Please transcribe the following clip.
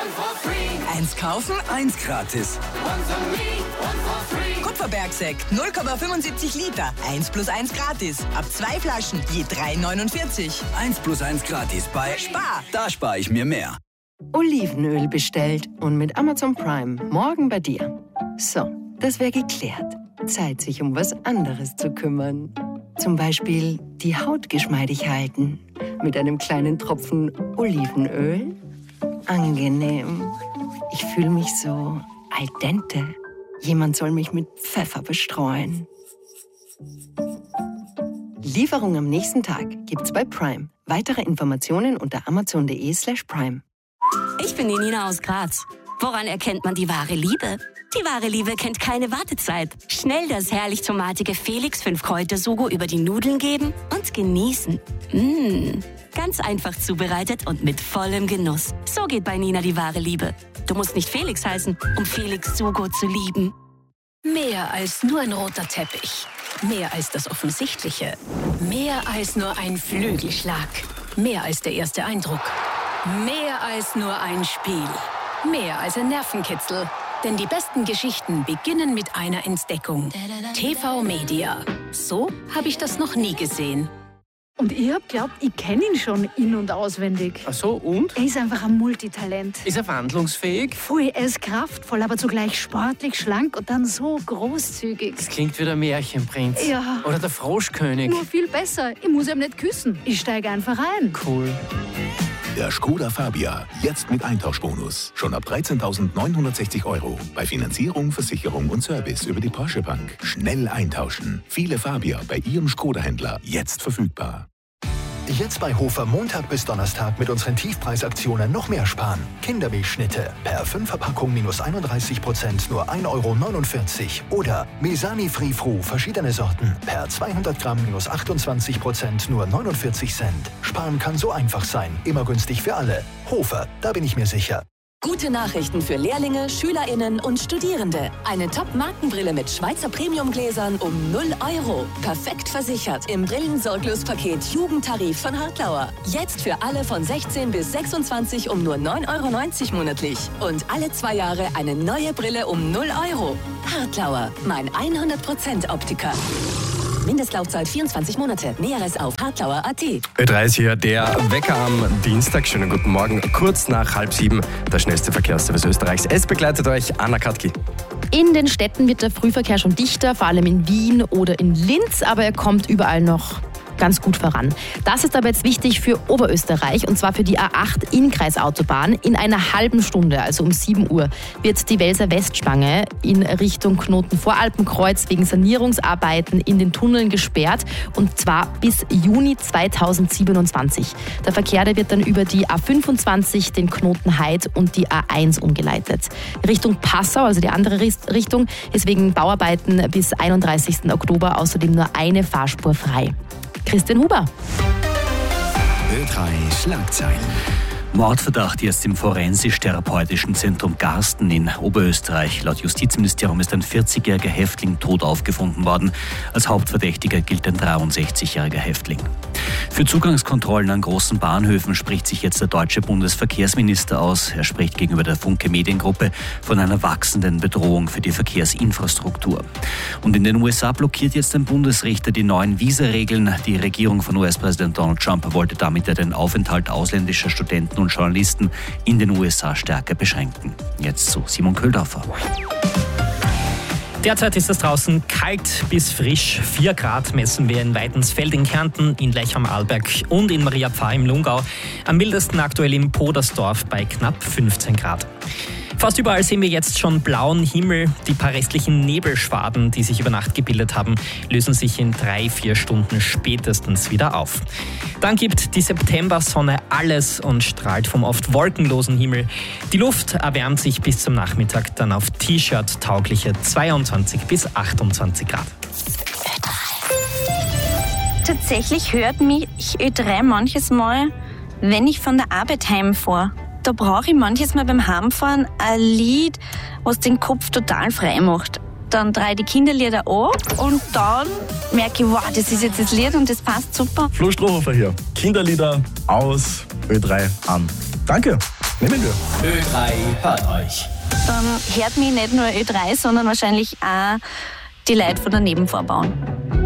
Eins kaufen, eins gratis. Kupferbergsekt 0,75 Liter. 1 + 1 gratis. Ab 2 Flaschen je 3,49. 1 + 1 gratis bei Spar. Da spare ich mir mehr. Olivenöl bestellt und mit Amazon Prime morgen bei dir. So, das wäre geklärt. Zeit, sich um was anderes zu kümmern. Zum Beispiel die Haut geschmeidig halten. Mit einem kleinen Tropfen Olivenöl. Angenehm. Ich fühle mich so al dente. Jemand soll mich mit Pfeffer bestreuen. Lieferung am nächsten Tag gibt's bei Prime. Weitere Informationen unter amazon.de/prime. Ich bin die Nina aus Graz. Woran erkennt man die wahre Liebe? Die wahre Liebe kennt keine Wartezeit. Schnell das herrlich tomatige Felix 5-Kräuter-Sugo über die Nudeln geben und genießen. Ganz einfach zubereitet und mit vollem Genuss. So geht bei Nina die wahre Liebe. Du musst nicht Felix heißen, um Felix Sugo zu lieben. Mehr als nur ein roter Teppich. Mehr als das Offensichtliche. Mehr als nur ein Flügelschlag. Mehr als der erste Eindruck. Mehr als nur ein Spiel. Mehr als ein Nervenkitzel. Denn die besten Geschichten beginnen mit einer Entdeckung. TV Media. So habe ich das noch nie gesehen. Und ich hab geglaubt, ich kenne ihn schon in- und auswendig. Ach so, und? Er ist einfach ein Multitalent. Ist er wandlungsfähig? Voll, er ist kraftvoll, aber zugleich sportlich, schlank und dann so großzügig. Das klingt wie der Märchenprinz. Ja. Oder der Froschkönig. Nur viel besser. Ich muss ihm nicht küssen. Ich steige einfach ein. Cool. Der Skoda Fabia, jetzt mit Eintauschbonus. Schon ab 13.960 €. Bei Finanzierung, Versicherung und Service über die Porsche Bank. Schnell eintauschen. Viele Fabia bei Ihrem Skoda-Händler jetzt verfügbar. Jetzt bei Hofer Montag bis Donnerstag mit unseren Tiefpreisaktionen noch mehr sparen. Kindermilchschnitte per 5 Verpackung minus 31%, nur 1,49 €. Oder Mesani Free Fru, verschiedene Sorten, per 200 Gramm minus 28%, nur 49 Cent. Sparen kann so einfach sein, immer günstig für alle. Hofer, da bin ich mir sicher. Gute Nachrichten für Lehrlinge, SchülerInnen und Studierende. Eine Top-Markenbrille mit Schweizer Premium-Gläsern um 0 €. Perfekt versichert im Brillensorglos-Paket Jugendtarif von Hartlauer. Jetzt für alle von 16 bis 26 um nur 9,90 € monatlich. Und alle 2 Jahre eine neue Brille um 0 €. Hartlauer, mein 100% Optiker. Mindestlaufzeit 24 Monate. Näheres auf hartlauer.at. Ö3 ist hier der Wecker am Dienstag. Schönen guten Morgen. Kurz nach 6:30 der schnellste Verkehrsservice Österreichs. Es begleitet euch Anna Katki. In den Städten wird der Frühverkehr schon dichter, vor allem in Wien oder in Linz, aber er kommt überall noch ganz gut voran. Das ist aber jetzt wichtig für Oberösterreich, und zwar für die A8 Innkreisautobahn. In einer halben Stunde, also um 7 Uhr, wird die Welser Westspange in Richtung Knoten Voralpenkreuz wegen Sanierungsarbeiten in den Tunneln gesperrt, und zwar bis Juni 2027. Der Verkehr, der wird dann über die A25, den Knoten Heid und die A1 umgeleitet. Richtung Passau, also die andere Richtung, ist wegen Bauarbeiten bis 31. Oktober außerdem nur eine Fahrspur frei. Christian Huber. Ö3 Schlagzeilen. Mordverdacht jetzt im Forensisch-Therapeutischen Zentrum Garsten in Oberösterreich. Laut Justizministerium ist ein 40-jähriger Häftling tot aufgefunden worden. Als Hauptverdächtiger gilt ein 63-jähriger Häftling. Für Zugangskontrollen an großen Bahnhöfen spricht sich jetzt der deutsche Bundesverkehrsminister aus. Er spricht gegenüber der Funke Mediengruppe von einer wachsenden Bedrohung für die Verkehrsinfrastruktur. Und in den USA blockiert jetzt ein Bundesrichter die neuen Visaregeln. Die Regierung von US-Präsident Donald Trump wollte damit ja den Aufenthalt ausländischer Studenten und Journalisten in den USA stärker beschränken. Jetzt zu Simon Köhldorfer. Derzeit ist es draußen kalt bis frisch. 4 Grad messen wir in Weidensfeld in Kärnten, in Lech am Arlberg und in Mariapfarr im Lungau. Am mildesten aktuell in Podersdorf bei knapp 15 Grad. Fast überall sehen wir jetzt schon blauen Himmel. Die paar restlichen Nebelschwaden, die sich über Nacht gebildet haben, lösen sich in 3-4 Stunden spätestens wieder auf. Dann gibt die Septembersonne alles und strahlt vom oft wolkenlosen Himmel. Die Luft erwärmt sich bis zum Nachmittag dann auf T-Shirt-taugliche 22 bis 28 Grad. Tatsächlich hört mich Ö3 manches Mal, wenn ich von der Arbeit heimfahre. Da brauche ich manches Mal beim Heimfahren ein Lied, was den Kopf total frei macht. Dann drehe ich die Kinderlieder an und dann merke ich, wow, das ist jetzt das Lied und das passt super. Flo Strohhofer hier. Kinderlieder aus, Ö3 an. Danke. Nehmen wir. Ö3 hört euch. Dann hört mich nicht nur Ö3, sondern wahrscheinlich auch die Leute von der Nebenvorbahn.